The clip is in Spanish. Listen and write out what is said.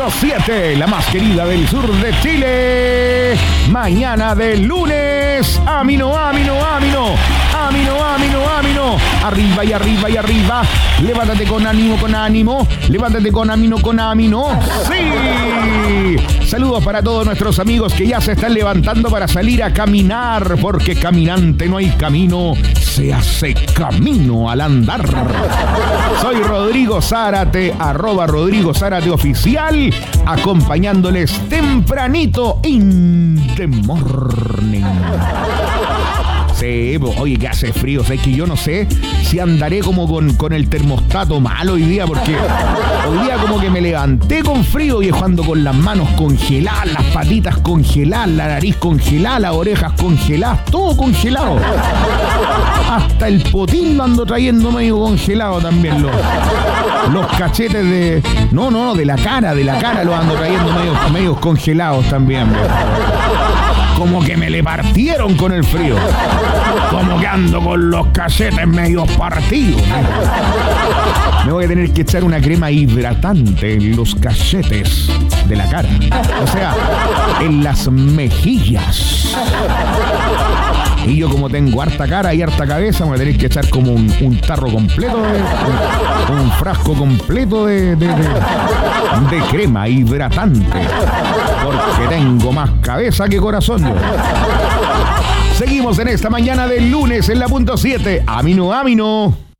7, la más querida del sur de Chile. Mañana de lunes. Amino. Arriba y arriba y arriba. Levántate con ánimo. Levántate con amino. ¡Sí! Saludos para todos nuestros amigos que ya se están levantando para salir a caminar, porque caminante no hay camino, se hace camino al andar. Soy Rodrigo Zárate, @Rodrigo Zárate Oficial, acompañándoles tempranito in the morning. Sí, oye, que hace frío. O sea, es que yo no sé si andaré como con el termostato malo hoy día, porque hoy día como que me levanté con frío y ando con las manos congeladas, las patitas congeladas, la nariz congelada, las orejas congeladas, todo congelado. Hasta el potín lo ando trayendo medio congelado también. Los cachetes de... No, de la cara lo ando trayendo medio congelados también. Como que me le partieron con el frío. Como que ando con los cachetes medio partidos. Me voy a tener que echar una crema hidratante en los cachetes de la cara. O sea, en las mejillas. Y yo, como tengo harta cara y harta cabeza, me voy a tener que echar como un tarro completo, un frasco completo de crema hidratante. Porque tengo más cabeza que corazón yo. Seguimos en esta mañana del lunes en la punto 7. Amino.